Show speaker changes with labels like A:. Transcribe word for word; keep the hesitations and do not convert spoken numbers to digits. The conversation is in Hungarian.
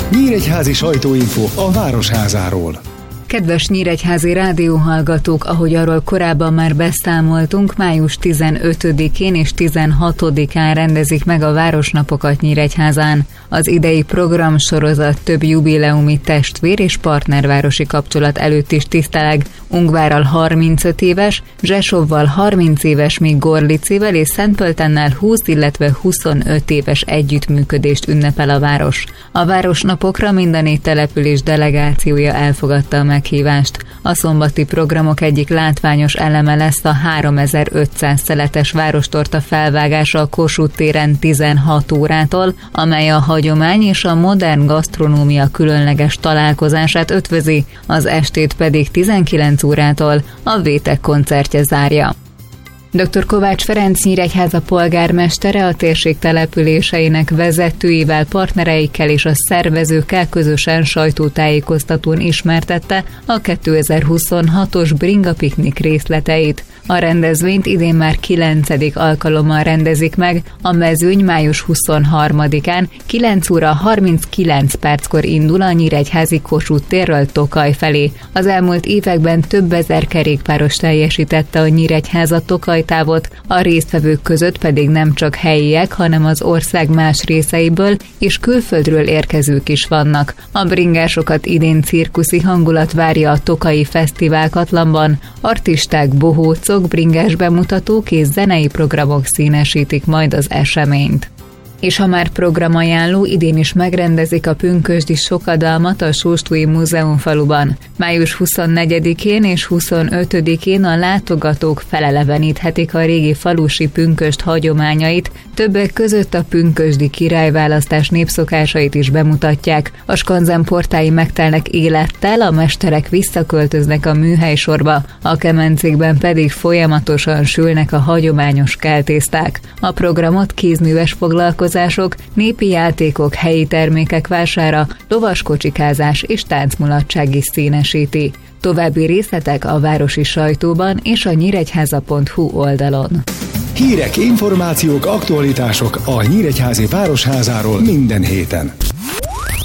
A: Nyíregyházi sajtóinfo a Városházáról.
B: Kedves nyíregyházi rádióhallgatók, ahogy arról korábban már beszámoltunk, május tizenötödikén és tizenhatodikán rendezik meg a Városnapokat Nyíregyházán. Az idei programsorozat több jubileumi testvér és partnervárosi kapcsolat előtt is tiszteleg. Ungvárral harmincöt éves, Zsesovval harminc éves, míg Gorlicével és Szentpöltennel húsz, illetve huszonöt éves együttműködést ünnepel a város. A Városnapokra mind a négy település delegációja elfogadta a meghívást. A szombati programok egyik látványos eleme lesz a háromezer-ötszáz szeletes várostorta felvágása a Kossuth téren tizenhat órától, amely a hagyomány és a modern gasztronómia különleges találkozását ötvözi, az estét pedig tizenkilenc órától a Vétek koncertje zárja. doktor Kovács Ferenc Nyíregyháza polgármestere a térség településeinek vezetőivel, partnereikkel és a szervezőkkel közösen sajtótájékoztatón ismertette a kétezer-huszonhatos Bringa Piknik részleteit. A rendezvényt idén már kilencedik alkalommal rendezik meg, a mezőny május huszonharmadikán kilenc óra harminckilenc perckor indul a nyíregyházi Kossuth térről Tokaj felé. Az elmúlt években több ezer kerékpáros teljesítette a Nyíregyháza Tokaj távot, a résztvevők között pedig nem csak helyiek, hanem az ország más részeiből és külföldről érkezők is vannak. A bringásokat idén cirkuszi hangulat várja a Tokaji Fesztiválkatlanban, artisták, bohócok, bringás bemutatók és zenei programok színesítik majd az eseményt. És ha már programajánló, idén is megrendezik a pünkösdi sokadalmat a Sóstúi Múzeumfaluban. május huszonnegyedikén és huszonötödikén a látogatók feleleveníthetik a régi falusi pünkösd hagyományait, többek között a pünkösdi királyválasztás népszokásait is bemutatják. A skanzen portái megtelnek élettel, a mesterek visszaköltöznek a műhelysorba, a kemencékben pedig folyamatosan sülnek a hagyományos keltészták. A programot kézműves foglalkozások, népi játékok, helyi termékek vására, lovaskocsikázás és táncmulatság is színesíti. További részletek a városi sajtóban és a nyíregyháza pont hu oldalon.
A: Hírek, információk, aktualitások a Nyíregyházi Városházáról minden héten.